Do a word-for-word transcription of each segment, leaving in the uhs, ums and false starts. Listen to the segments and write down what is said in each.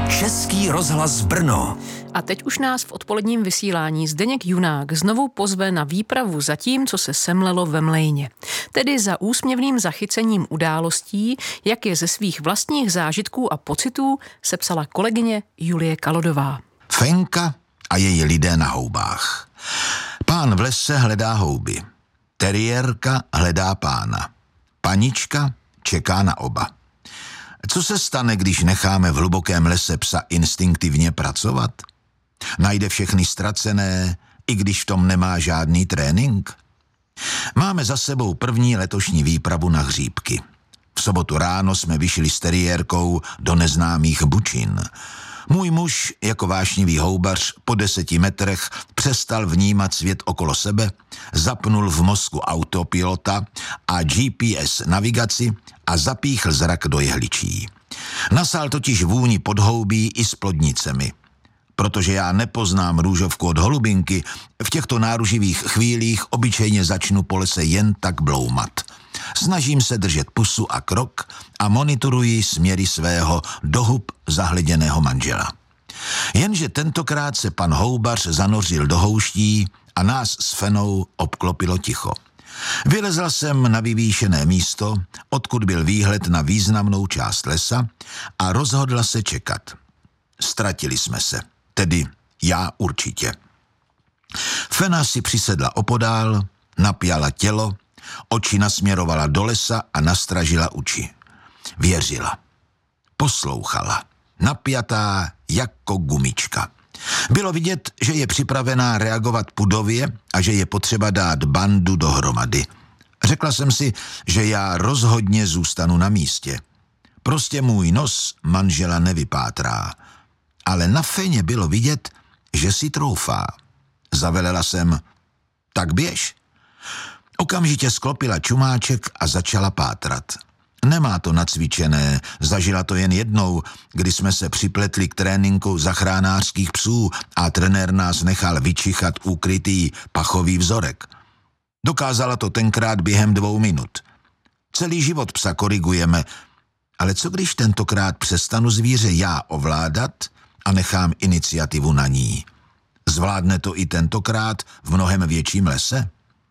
Český rozhlas Brno. A teď už nás v odpoledním vysílání Zdeněk Junák znovu pozve na výpravu za tím, co se semlelo ve Mlejně. Tedy za úsměvným zachycením událostí, jak je ze svých vlastních zážitků a pocitů sepsala kolegyně Julie Kalodová. Fenka a její lidé na houbách. Pán v lese hledá houby. Teriérka hledá pána. Panička čeká na oba. Co se stane, když necháme v hlubokém lese psa instinktivně pracovat? Najde všechny ztracené, i když v tom nemá žádný trénink? Máme za sebou první letošní výpravu na hříbky. V sobotu ráno jsme vyšli s teriérkou do neznámých bučin. Můj muž, jako vášnivý houbař, po deseti metrech přestal vnímat svět okolo sebe, zapnul v mozku autopilota a G P S navigaci a zapíchl zrak do jehličí. Nasál totiž vůni podhoubí i s plodnicemi. Protože já nepoznám růžovku od holubinky, v těchto náruživých chvílích obyčejně začnu po lese jen tak bloumat. Snažím se držet pusu a krok a monitoruji směry svého do hub zahleděného manžela. Jenže tentokrát se pan houbař zanořil do houští a nás s Fenou obklopilo ticho. Vylezl jsem na vyvýšené místo, odkud byl výhled na významnou část lesa a rozhodla se čekat. Ztratili jsme se, tedy já určitě. Fena si přisedla opodál, napjala tělo, oči nasměrovala do lesa a nastražila uči. Věřila. Poslouchala. Napjatá jako gumička. Bylo vidět, že je připravená reagovat pudově a že je potřeba dát bandu dohromady. Řekla jsem si, že já rozhodně zůstanu na místě. Prostě můj nos manžela nevypátrá. Ale na Feně bylo vidět, že si troufá. Zavelela jsem, tak běž. Okamžitě sklopila čumáček a začala pátrat. Nemá to nacvičené, zažila to jen jednou, kdy jsme se připletli k tréninku zachránářských psů a trenér nás nechal vyčichat ukrytý pachový vzorek. Dokázala to tenkrát během dvou minut. Celý život psa korigujeme, ale co když tentokrát přestanu zvíře já ovládat a nechám iniciativu na ní? Zvládne to i tentokrát v mnohem větším lese?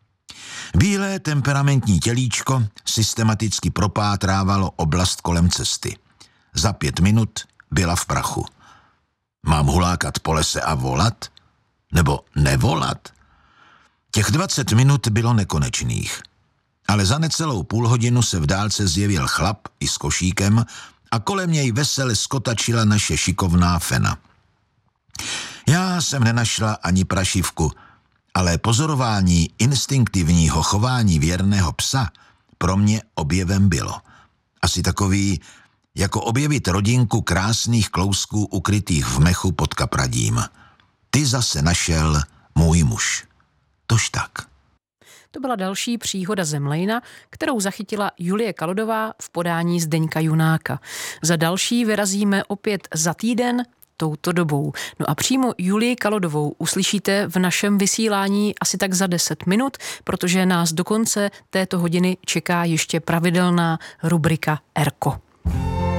Bílé temperamentní tělíčko systematicky propátrávalo oblast kolem cesty. Za pět minut byla v prachu. Mám hulákat po lese a volat? Nebo nevolat? Těch dvacet minut bylo nekonečných. Ale za necelou půl hodinu se v dálce zjevil chlap i s košíkem a kolem něj vesele skotačila naše šikovná Fena. Já jsem nenašla ani prašivku, ale pozorování instinktivního chování věrného psa pro mě objevem bylo. Asi takový, jako objevit rodinku krásných klousků ukrytých v mechu pod kapradím. Ty zase našel můj muž. Tož tak. To byla další příhoda ze Mlejna, kterou zachytila Julie Kalodová v podání Zdeňka Junáka. Za další vyrazíme opět za týden touto dobou. No a přímo Julii Kalodovou uslyšíte v našem vysílání asi tak za deset minut, protože nás do konce této hodiny čeká ještě pravidelná rubrika Erko.